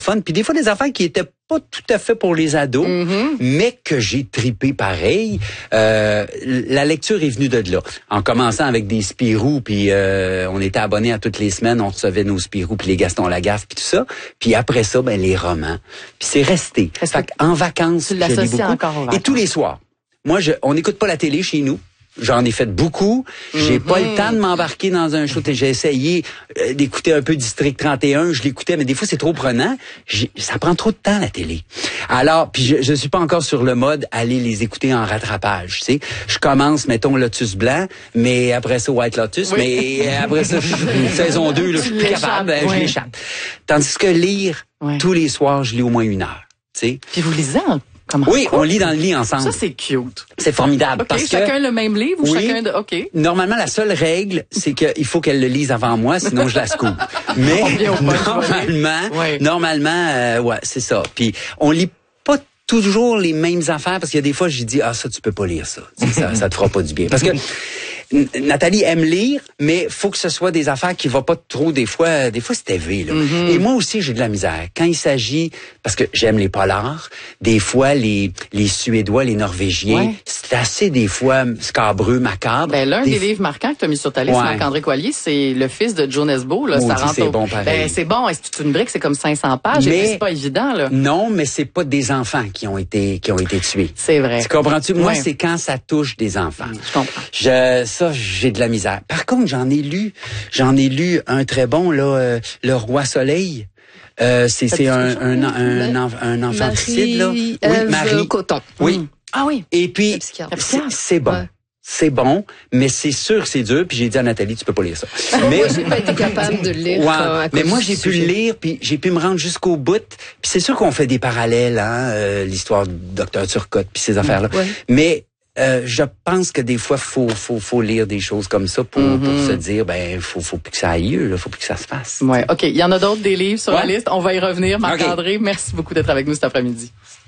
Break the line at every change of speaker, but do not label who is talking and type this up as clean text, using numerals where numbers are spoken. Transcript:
fun. Puis des fois, des affaires qui étaient pas tout à fait pour les ados, mais que j'ai tripé pareil. La lecture est venue de là. En commençant avec des Spirou, puis on était abonnés à toutes les semaines, on recevait nos Spirou, puis les Gaston Lagaffe, puis tout ça. Puis après ça, les romans. Puis c'est resté. Fait en vacances,
tu l'associes encore aux vacances.
Et tous les soirs. Moi, on n'écoute pas la télé chez nous. J'en ai fait beaucoup. J'ai pas le temps de m'embarquer dans un show. J'ai essayé d'écouter un peu District 31. Je l'écoutais, mais des fois, c'est trop prenant. Ça prend trop de temps, la télé. Alors, puis je suis pas encore sur le mode aller les écouter en rattrapage. Tu sais, je commence, mettons, Lotus Blanc, mais après ça, White Lotus, mais après ça, saison 2, là, je suis plus capable. Je l'échappe. Tandis que lire, tous les soirs, je lis au moins 1 heure. Tu sais.
Puis vous lisez comment?
Oui, on lit dans le lit ensemble.
Ça, c'est cute.
C'est formidable.
OK,
parce
chacun
que,
le même livre ou chacun de... OK.
Normalement, la seule règle, c'est qu'il faut qu'elle le lise avant moi, sinon je la scoop. Mais normalement, c'est ça. Puis on lit pas toujours les mêmes affaires parce qu'il y a des fois, j'ai dit, ça, tu peux pas lire ça. Ça te fera pas du bien. Parce que Nathalie aime lire, mais faut que ce soit des affaires qui vont pas trop des fois c'est élevé, là. Et moi aussi, j'ai de la misère. Quand il s'agit, parce que j'aime les polars, des fois, les Suédois, les Norvégiens, c'est assez, des fois, scabreux, macabre.
L'un des livres marquants que tu as mis sur ta liste, Marc-André Coallier, c'est Le Fils de Joe Nesbo, là. Ça rentre
c'est bon, pareil.
C'est bon. C'est toute une brique, c'est comme 500 pages. Mais c'est pas évident, là.
Non, mais c'est pas des enfants qui ont été tués.
C'est vrai.
Tu comprends-tu? Moi, c'est quand ça touche des enfants.
Je comprends.
Ça, j'ai de la misère. Par contre, j'en ai lu un très bon, là, Le Roi Soleil. C'est un enfant suicide, là. Oui, Marie
Coton.
Oui.
Ah oui.
Et puis, c'est bon. Ouais. C'est bon, mais c'est sûr que c'est dur. Puis j'ai dit à Nathalie, tu peux pas lire ça.
Mais moi, j'ai pas été capable de lire.
Mais moi, j'ai pu le lire, puis j'ai pu me rendre jusqu'au bout. Puis c'est sûr qu'on fait des parallèles, l'histoire du Dr Turcotte, puis ces affaires-là. Mais je pense que des fois, faut lire des choses comme ça pour se dire, faut plus que ça aille lieu, là, faut plus que ça se fasse.
Ouais, OK. Il y en a d'autres des livres sur la liste. On va y revenir. Marc-André, merci beaucoup d'être avec nous cet après-midi.